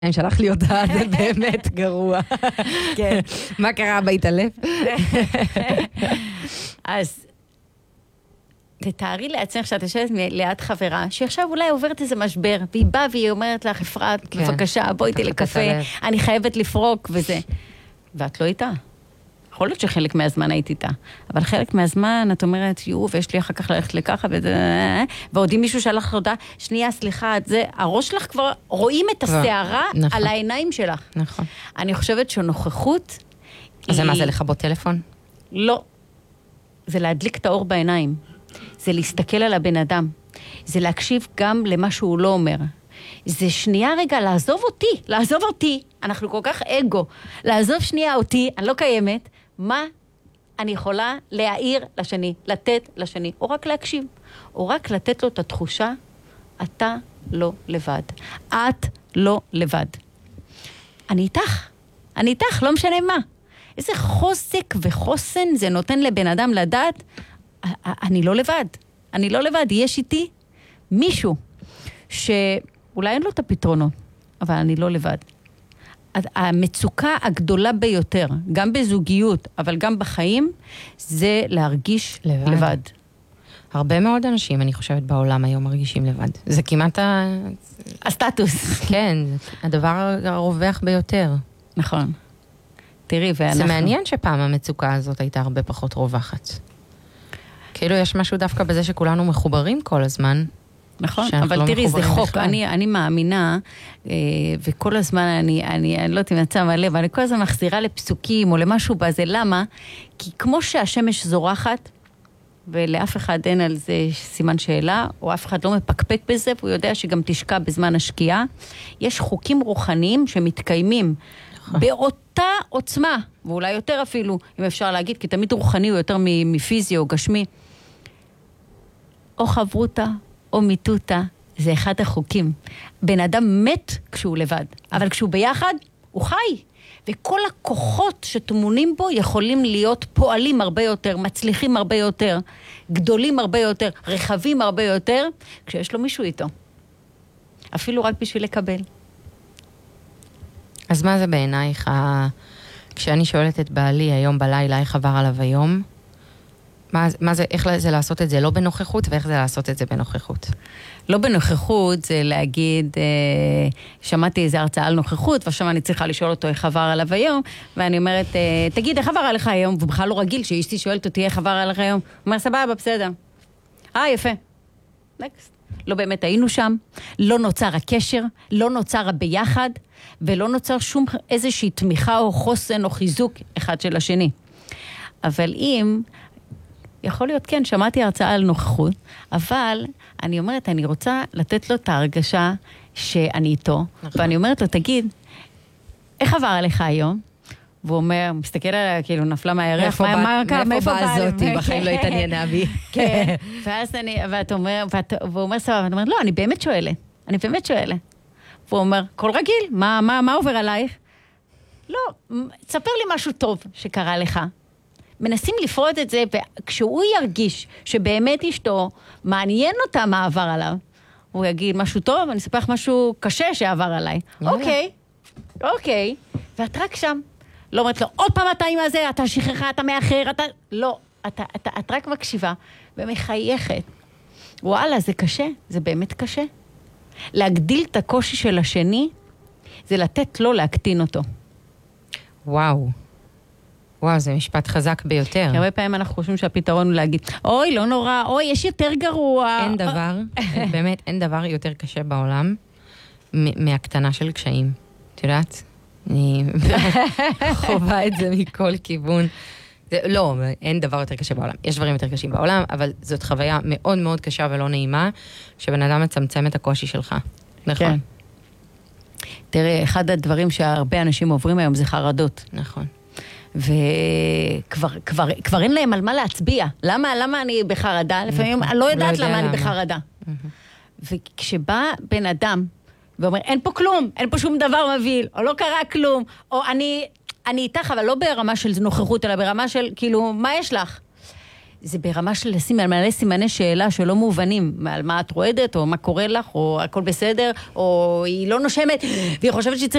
אני שלח לי הודעה, זה באמת גרוע. כן. מה קרה בהתעלף? אז תתארי לעצמך שאת יושבת ליד חברה, שעכשיו אולי עוברת איזה משבר, והיא באה והיא אומרת לך, אפרת, בבקשה, בואי איתי לקפה, אני חייבת לפרוק וזה. ואת לא איתה. יכול להיות שחלק מהזמן היית איתה, אבל חלק מהזמן את אומרת, ויש לי אחר כך ללכת לככה, ועוד אם מישהו שלח הודעה, שנייה, סליחה, הראש שלך כבר רואים את השערה על העיניים שלך. נכון. אני חושבת שנוכחות אז מה זה, לכבות טלפון? לא. זה להדליק את האור בעיניים. זה להסתכל על הבן אדם. זה להקשיב גם למה שהוא לא אומר. זה שנייה רגע, לעזוב אותי. אנחנו כל כך אגו. לעזוב שנייה אותי, אני לא קיימת. מה אני יכולה להעיר לשני, לתת לשני, או רק להקשיב, או רק לתת לו את התחושה, אתה לא לבד. את לא לבד. אני איתך, לא משנה מה. איזה חוזק וחוסן זה נותן לבן אדם לדעת, אני לא לבד, יש איתי מישהו שאולי אין לו את הפתרונות, אבל אני לא לבד. המצוקה הגדולה ביותר, גם בזוגיות, אבל גם בחיים, זה להרגיש לבד. הרבה מאוד אנשים, אני חושבת, בעולם היום מרגישים לבד. זה כמעט הסטטוס. כן, הדבר הרווח ביותר. נכון. תראי, ואנחנו... זה מעניין שפעם המצוקה הזאת הייתה הרבה פחות רווחת. כאילו יש משהו דווקא בזה שכולנו מחוברים כל הזמן. נכון, אבל תראי, זה חוק. אני מאמינה, וכל הזמן אני לא יודעת אם יצא מהלב, אני כל הזמן מחזירה לפסוקים או למשהו בזה. למה? כי כמו שהשמש זורחת, ולאף אחד אין על זה סימן שאלה, או אף אחד לא מפקפק בזה, והוא יודע שגם תשקע בזמן השקיעה, יש חוקים רוחניים שמתקיימים באותה עוצמה, ואולי יותר אפילו, אם אפשר להגיד, כי תמיד רוחני הוא יותר מפיזי או גשמי. או חברותה, או מיטותה, זה אחד החוקים. בן אדם מת כשהוא לבד, אבל כשהוא ביחד, הוא חי. וכל הכוחות שטמונים בו יכולים להיות פועלים הרבה יותר, מצליחים הרבה יותר, גדולים הרבה יותר, רחבים הרבה יותר, כשיש לו מישהו איתו. אפילו רק בשביל לקבל. אז מה זה בעינייך, כשאני שואלת את בעלי היום בלילה, איך עבר עליו היום, מה זה, איך זה לעשות את זה לא בנוכחות, ואיך זה לעשות את זה בנוכחות? לא בנוכחות זה להגיד, שמעתי איזו הרצאה על נוכחות, ועכשיו אני צריכה לשאול אותו איך עבר עליו היום, ואני אומרת, תגיד, איך עבר עליך היום? והוא בכלל לא רגיל שאשתי שואלת אותי איך עבר עליך היום. הוא אומר, סבבה, בסדר. יפה. נקסט. לא באמת היינו שם, לא נוצר הקשר, לא נוצר הביחד, ולא נוצר שום איזושהי תמיכה או חוסן או חיזוק אחד של השני. אבל אם... יכול להיות, כן, שמעתי הרצאה על נוכחות, אבל אני אומרת, אני רוצה לתת לו את ההרגשה שאני איתו, ואני אומרת לו, תגיד, איך עבר עליך היום? והוא אומר, מסתכל עליה, כאילו נפלה מהירח, מאיפה באה זאתי, בחיים לא התעניינה בי. כן, ואז והוא אומר, סבבה, ואני אומרת, לא, אני באמת שואלת. והוא אומר, כל רגיל, מה עובר עלייך? לא, תספר לי משהו טוב שקרה לך. מנסים לפרוד את זה, וכשהוא ירגיש שבאמת אשתו מעניין אותה מה עבר עליו, הוא יגיד משהו טוב, אני אספר לך משהו קשה שעבר עליי. אוקיי, ואת רק שם. לא אומרת לו, עוד פעם אתה עם הזה, אתה שכחה, אתה מאחר, אתה... לא, את רק מקשיבה ומחייכת. וואלה, זה קשה, זה באמת קשה. להגדיל את הקושי של השני, זה לתת לו להקטין אותו. וואו, זה משפט חזק ביותר. הרבה פעמים אנחנו חושבים שהפתרון הוא להגיד, אוי, לא נורא, אוי, יש יותר גרוע. אין דבר, באמת, אין דבר יותר קשה בעולם מהקטנה של קשיים. את יודעת? אני חובה את זה מכל כיוון. לא, אין דבר יותר קשה בעולם. יש דברים יותר קשים בעולם, אבל זאת חוויה מאוד מאוד קשה ולא נעימה, שבן אדם מצמצם את הקושי שלך. נכון. תראה, אחד הדברים שהרבה אנשים עוברים היום זה חרדות. נכון. וכבר אין להם על מה להצביע. למה אני בחרדה? לפעמים אני לא יודעת למה אני בחרדה. וכשבא בן אדם ואומר, אין פה כלום, אין פה שום דבר מביא, או לא קרה כלום, או אני איתך, אבל לא ברמה של נוכחות, אלא ברמה של, כאילו, מה יש לך? זה ברמה של לשים על מלא סימני שאלה שלא מובנים, על מה את רועדת, או מה קורה לך, או הכל בסדר, או היא לא נושמת, והיא חושבת שהיא